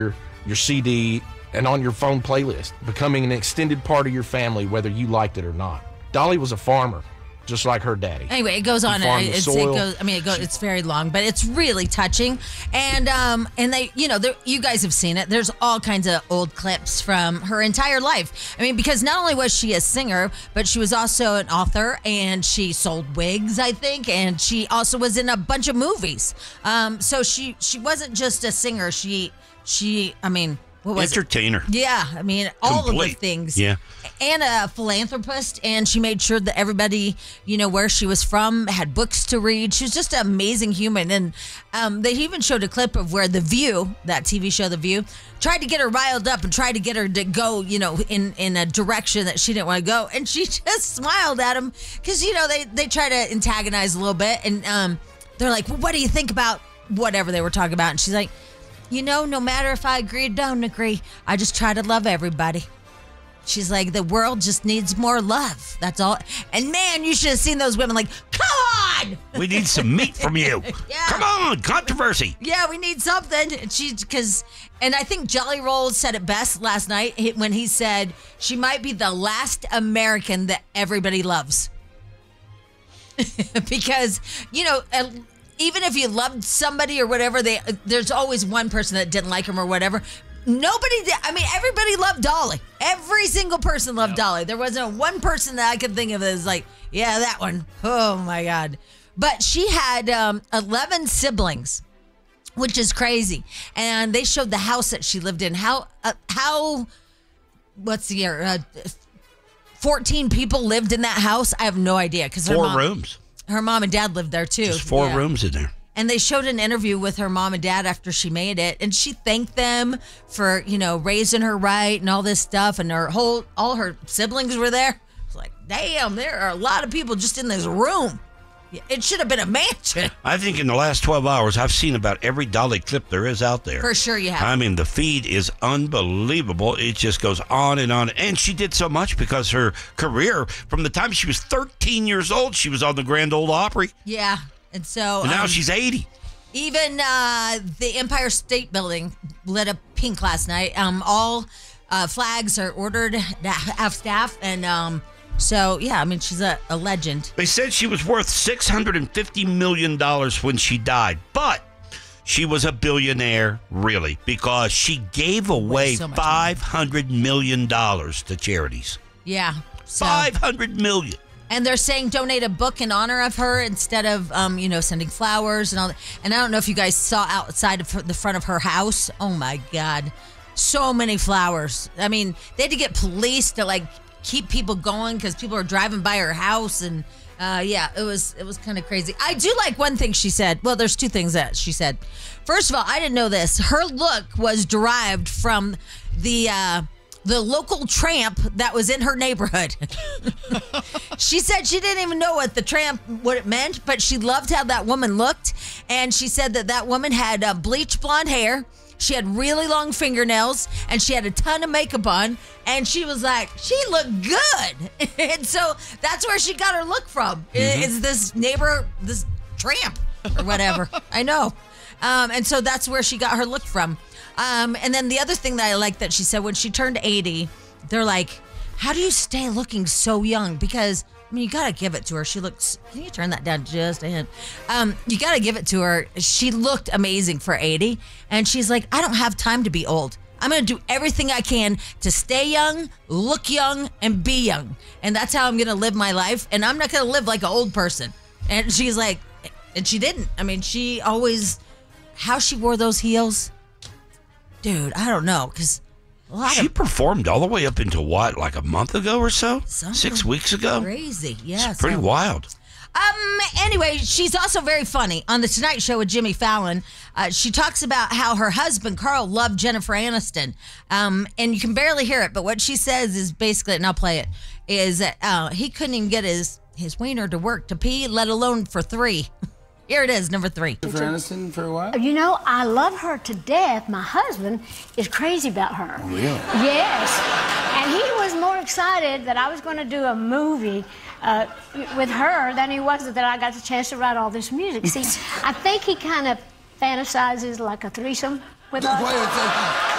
your CD, and on your phone playlist, becoming an extended part of your family, whether you liked it or not. Dolly was a farmer, just like her daddy. Anyway, it goes on. It's very long, but it's really touching. And they, you guys have seen it. There's all kinds of old clips from her entire life. I mean, because not only was she a singer, but she was also an author, and she sold wigs, I think, and she also was in a bunch of movies. So she wasn't just a singer. What was entertainer. It? Yeah, I mean, all of the things. Yeah. And a philanthropist, and she made sure that everybody, where she was from, had books to read. She was just an amazing human. And they even showed a clip of where The View, that TV show The View, tried to get her riled up and tried to get her to go, in a direction that she didn't want to go. And she just smiled at him because, they try to antagonize a little bit. And they're like, well, what do you think about whatever they were talking about? And she's like, no matter if I agree or don't agree, I just try to love everybody. She's like, the world just needs more love. That's all. And man, you should have seen those women like, come on! We need some meat from you. Yeah. Come on, controversy. Yeah, we need something. And I think Jelly Roll said it best last night when he said she might be the last American that everybody loves. Because, even if you loved somebody or whatever, there's always one person that didn't like him or whatever. Nobody did. I mean, everybody loved Dolly. Every single person loved Dolly. There wasn't one person that I could think of that was like, yeah, that one. Oh, my God. But she had 11 siblings, which is crazy. And they showed the house that she lived in. What's the year? 14 people lived in that house. I have no idea. 4 rooms. Her mom and dad lived there, too. Just 4 rooms in there. And they showed an interview with her mom and dad after she made it. And she thanked them for, raising her right and all this stuff. And all her siblings were there. It's like, damn, there are a lot of people just in this room. It should have been a mansion. I think in the last 12 hours, I've seen about every Dolly clip there is out there. For sure you have. I mean, the feed is unbelievable. It just goes on and on. And she did so much because her career, from the time she was 13 years old, she was on the Grand Ole Opry. Yeah. And so... And now she's 80. Even the Empire State Building lit up pink last night. All flags are ordered to have staff. And... So, yeah, I mean, she's a legend. They said she was worth $650 million when she died, but she was a billionaire, really, because she gave away $500 million to charities. Yeah. So. $500 million. And they're saying donate a book in honor of her instead of, sending flowers and all that. And I don't know if you guys saw outside of the front of her house. Oh, my God. So many flowers. I mean, they had to get police to, keep people going because people are driving by her house. And it was kind of crazy. I do like one thing she said. Well, there's 2 things that she said. First of all, I didn't know this. Her look was derived from the local tramp that was in her neighborhood. She said she didn't even know what it meant, but she loved how that woman looked. And she said that woman had bleached blonde hair. She had really long fingernails, and she had a ton of makeup on, and she was like, she looked good. And so that's where she got her look from, is this tramp or whatever. I know. And so that's where she got her look from. And then the other thing that I like that she said, when she turned 80, they're like, how do you stay looking so young? Because you got to give it to her. She looks, can you turn that down just a hint? You got to give it to her. She looked amazing for 80. And she's like, I don't have time to be old. I'm going to do everything I can to stay young, look young, and be young. And that's how I'm going to live my life. And I'm not going to live like an old person. And she's like, and she didn't. I mean, how she wore those heels, dude, I don't know. Because she performed all the way up into what, like a month ago or so? 6 weeks ago? Crazy, yeah. It's pretty wild. Anyway, she's also very funny. On The Tonight Show with Jimmy Fallon, she talks about how her husband, Carl, loved Jennifer Aniston. And you can barely hear it, but what she says is basically, and I'll play it, is that he couldn't even get his wiener to work to pee, let alone for 3. Here it is, number 3. Jennifer Aniston for a while? I love her to death. My husband is crazy about her. Really? Yes. And he was more excited that I was going to do a movie with her than he was that I got the chance to write all this music. See, I think he kind of fantasizes like a threesome. with Wait a second.